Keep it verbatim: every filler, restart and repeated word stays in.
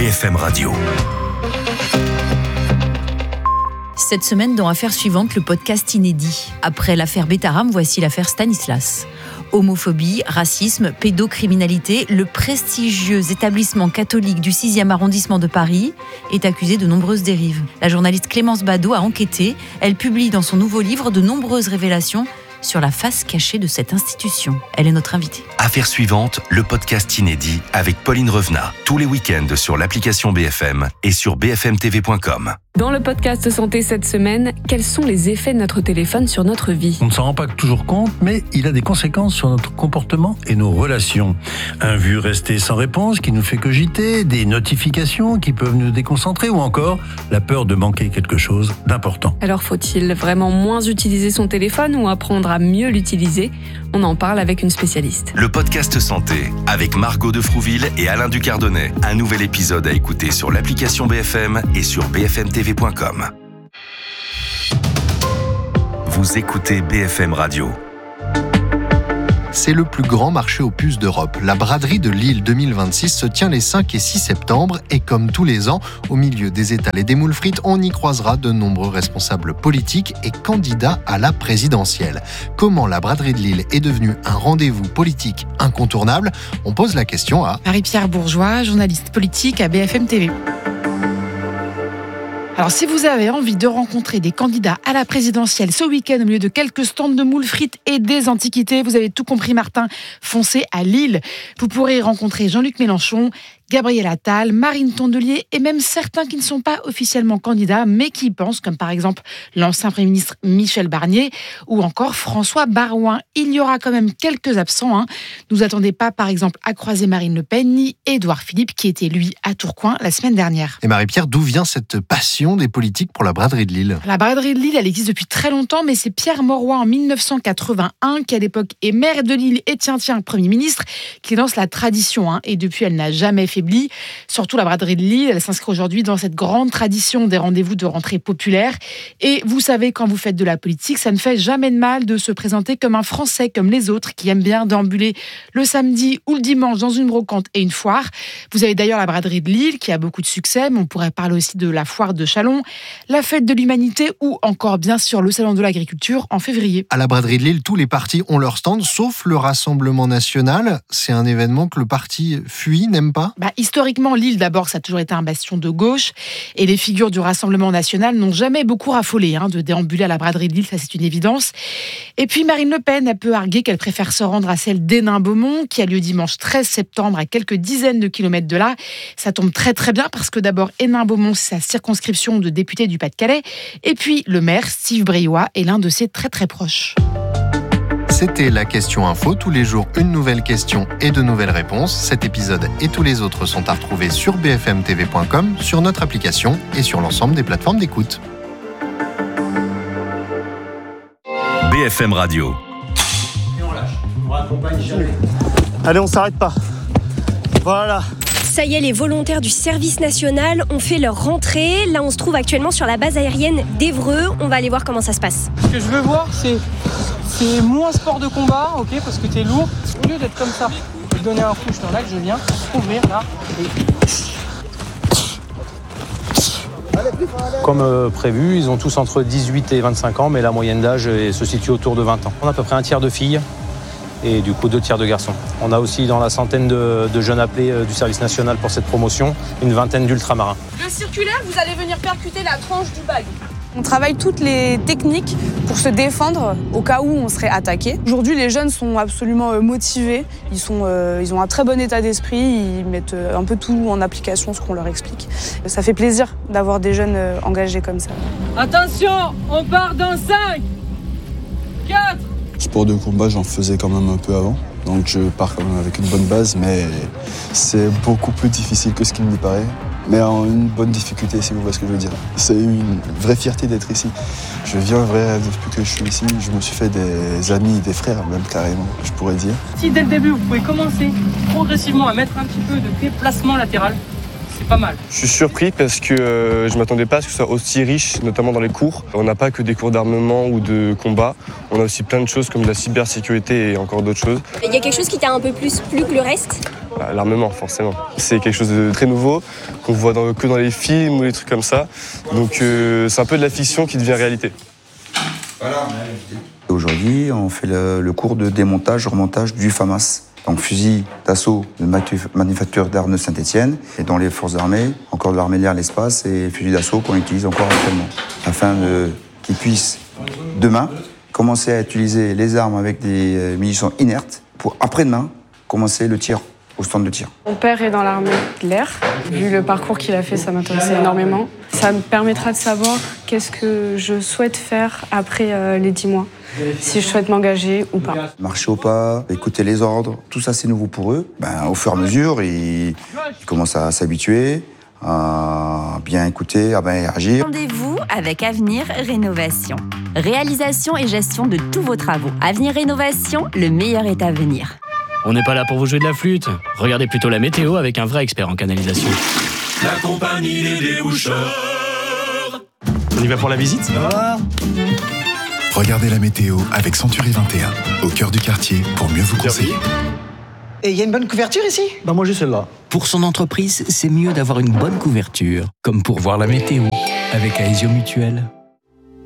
F M Radio. Cette semaine, dans Affaires suivantes, le podcast inédit. Après l'affaire Bétaram, voici l'affaire Stanislas. Homophobie, racisme, pédocriminalité, le prestigieux établissement catholique du sixième arrondissement de Paris est accusé de nombreuses dérives. La journaliste Clémence Badaud a enquêté. Elle publie dans son nouveau livre de nombreuses révélations sur la face cachée de cette institution. Elle est notre invitée. Affaires suivantes, le podcast inédit avec Pauline Revenat. Tous les week-ends sur l'application B F M et sur b f m t v point com. Dans le podcast Santé cette semaine, quels sont les effets de notre téléphone sur notre vie ? On ne s'en rend pas toujours compte, mais il a des conséquences sur notre comportement et nos relations. Un vu resté sans réponse qui nous fait cogiter, des notifications qui peuvent nous déconcentrer ou encore la peur de manquer quelque chose d'important. Alors faut-il vraiment moins utiliser son téléphone ou apprendre à mieux l'utiliser ? On en parle avec une spécialiste. Le podcast Santé avec Margot de Frouville et Alain Ducardonnet. Un nouvel épisode à écouter sur l'application B F M et sur b f m t v point com. Vous écoutez B F M Radio. C'est le plus grand marché aux puces d'Europe. La braderie de Lille deux mille vingt-six se tient les cinq et six septembre et comme tous les ans, au milieu des étals et des moules frites, on y croisera de nombreux responsables politiques et candidats à la présidentielle. Comment la braderie de Lille est devenue un rendez-vous politique incontournable ? On pose la question à Marie-Pierre Bourgeois, journaliste politique à B F M T V. Alors, si vous avez envie de rencontrer des candidats à la présidentielle ce week-end au milieu de quelques stands de moules frites et des antiquités, vous avez tout compris, Martin, foncez à Lille. Vous pourrez rencontrer Jean-Luc Mélenchon, Gabriel Attal, Marine Tondelier et même certains qui ne sont pas officiellement candidats mais qui y pensent, comme par exemple l'ancien Premier ministre Michel Barnier ou encore François Baroin. Il y aura quand même quelques absents. Hein. Ne vous attendez pas par exemple à croiser Marine Le Pen ni Édouard Philippe qui était lui à Tourcoing la semaine dernière. Et Marie-Pierre, d'où vient cette passion des politiques pour la braderie de Lille ? La braderie de Lille, elle existe depuis très longtemps, mais c'est Pierre Mauroy en dix-neuf cent quatre-vingt-un qui à l'époque est maire de Lille et tiens tiens Premier ministre qui lance la tradition. Hein. Et depuis, elle n'a jamais fait Surtout la braderie de Lille, elle s'inscrit aujourd'hui dans cette grande tradition des rendez-vous de rentrée populaire. Et vous savez, quand vous faites de la politique, ça ne fait jamais de mal de se présenter comme un Français, comme les autres, qui aiment bien déambuler le samedi ou le dimanche dans une brocante et une foire. Vous avez d'ailleurs la braderie de Lille qui a beaucoup de succès, mais on pourrait parler aussi de la foire de Châlons, la fête de l'humanité ou encore bien sûr le salon de l'agriculture en février. À la braderie de Lille, tous les partis ont leur stand, sauf le Rassemblement national. C'est un événement que le parti fuit, n'aime pas ? Bah, historiquement, Lille, d'abord, ça a toujours été un bastion de gauche. Et les figures du Rassemblement national n'ont jamais beaucoup raffolé hein, de déambuler à la braderie de Lille, ça c'est une évidence. Et puis Marine Le Pen, elle peut arguer qu'elle préfère se rendre à celle d'Hénin-Beaumont, qui a lieu dimanche treize septembre, à quelques dizaines de kilomètres de là. Ça tombe très très bien, parce que d'abord, Hénin-Beaumont, c'est sa circonscription de député du Pas-de-Calais. Et puis, le maire, Steve Briois, est l'un de ses très très proches. C'était la question info. Tous les jours, une nouvelle question et de nouvelles réponses. Cet épisode et tous les autres sont à retrouver sur b f m t v point com, sur notre application et sur l'ensemble des plateformes d'écoute. B F M Radio. Et on lâche. On raccompagne jamais. Allez, on s'arrête pas. Voilà. Ça y est, les volontaires du service national ont fait leur rentrée. Là, on se trouve actuellement sur la base aérienne d'Évreux. On va aller voir comment ça se passe. Ce que je veux voir, c'est, c'est moins sport de combat, ok, parce que t'es lourd. Au lieu d'être comme ça, je vais te donner un coup, je t'en là que je viens ouvrir là. Et... Comme euh, prévu, ils ont tous entre dix-huit et vingt-cinq ans, mais la moyenne d'âge se situe autour de vingt ans. On a à peu près un tiers de filles et du coup deux tiers de garçons. On a aussi dans la centaine de, de jeunes appelés euh, du service national pour cette promotion, une vingtaine d'ultramarins. Le circulaire, vous allez venir percuter la tranche du bag. On travaille toutes les techniques pour se défendre au cas où on serait attaqué. Aujourd'hui, les jeunes sont absolument motivés. Ils, sont, euh, ils ont un très bon état d'esprit. Ils mettent un peu tout en application, ce qu'on leur explique. Ça fait plaisir d'avoir des jeunes engagés comme ça. Attention, on part dans cinq, quatre. Sport de combat, j'en faisais quand même un peu avant. Donc je pars quand même avec une bonne base, mais c'est beaucoup plus difficile que ce qu'il n'y paraît. Mais en une bonne difficulté, si vous voyez ce que je veux dire. C'est une vraie fierté d'être ici. Je viens vrai depuis que je suis ici, je me suis fait des amis, des frères même carrément, je pourrais dire. Si dès le début vous pouvez commencer progressivement à mettre un petit peu de déplacement latéral, c'est pas mal. Je suis surpris parce que euh, je ne m'attendais pas à ce que ce soit aussi riche, notamment dans les cours. On n'a pas que des cours d'armement ou de combat, on a aussi plein de choses comme la cybersécurité et encore d'autres choses. Il y a quelque chose qui t'a un peu plus plu que le reste ? bah, l'armement, forcément. C'est quelque chose de très nouveau, qu'on voit dans, que dans les films ou les trucs comme ça. Donc euh, c'est un peu de la fiction qui devient réalité. Voilà. Aujourd'hui, on fait le, le cours de démontage, remontage du FAMAS. Donc fusil d'assaut de manufacture d'armes de Saint-Étienne. Et dans les forces armées, encore de l'armée de l'air, l'espace et fusil d'assaut qu'on utilise encore actuellement. Afin de, qu'ils puissent, demain, commencer à utiliser les armes avec des munitions inertes pour après-demain commencer le tir au stand de tir. Mon père est dans l'armée de l'air. Vu le parcours qu'il a fait, ça m'intéressait énormément. Ça me permettra de savoir qu'est-ce que je souhaite faire après euh, les dix mois. Si je souhaite m'engager ou pas. Marcher au pas, écouter les ordres, tout ça c'est nouveau pour eux. Ben, au fur et à mesure, ils, ils commencent à s'habituer, à bien écouter, à bien réagir. Rendez-vous avec Avenir Rénovation. Réalisation et gestion de tous vos travaux. Avenir Rénovation, le meilleur est à venir. On n'est pas là pour vous jouer de la flûte. Regardez plutôt la météo avec un vrai expert en canalisation. La compagnie des déboucheurs. On y va pour la visite ? Ah. Regardez la météo avec Century vingt et un, au cœur du quartier, pour mieux vous conseiller. Et il y a une bonne couverture ici ? Bah moi j'ai celle-là. Pour son entreprise, c'est mieux d'avoir une bonne couverture, comme pour voir la météo avec Aesio Mutuel.